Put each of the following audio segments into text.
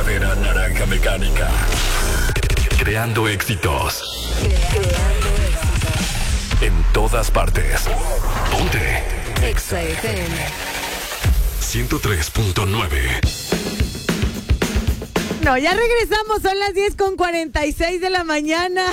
verdadera naranja mecánica. Creando éxitos. En todas partes. Ponte. Exa FM 103.9. No, ya regresamos, son las 10:46 de la mañana.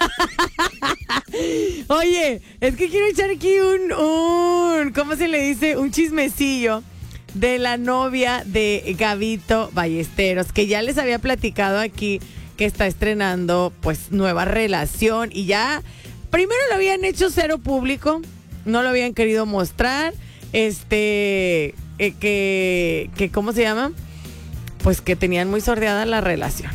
Oye, es que quiero echar aquí ¿cómo se le dice? Un chismecillo de la novia de Gabito Ballesteros, que ya les había platicado aquí que está estrenando pues nueva relación y ya, primero lo habían hecho cero público, no lo habían querido mostrar, ¿cómo se llama? Pues que tenían muy sordeada la relación.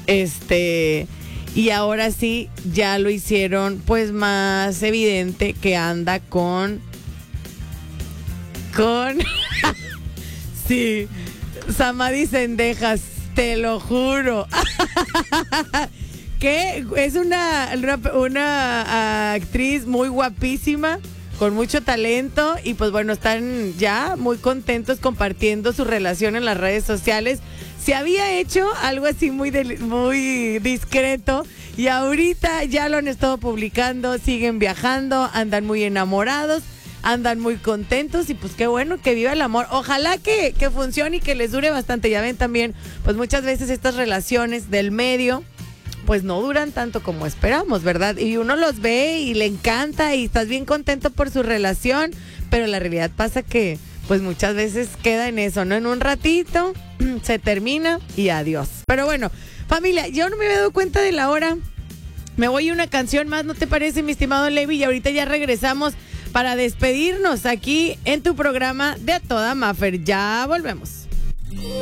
Y ahora sí, ya lo hicieron pues más evidente que anda con sí, Samadhi Sendejas, te lo juro. Que es una actriz muy guapísima, con mucho talento, y pues bueno, están ya muy contentos compartiendo su relación en las redes sociales. Se había hecho algo así muy discreto y ahorita ya lo han estado publicando, siguen viajando, andan muy enamorados, andan muy contentos y pues qué bueno, que viva el amor. Ojalá que funcione y que les dure bastante. Ya ven también, pues muchas veces estas relaciones del medio pues no duran tanto como esperamos, ¿verdad? Y uno los ve y le encanta y estás bien contento por su relación, pero la realidad pasa que pues muchas veces queda en eso, ¿no? En un ratito se termina y adiós. Pero bueno, familia, yo no me había dado cuenta de la hora. Me voy a una canción más, ¿no te parece, mi estimado Levi? Y ahorita ya regresamos para despedirnos aquí en tu programa de A Toda Maffer. Ya volvemos.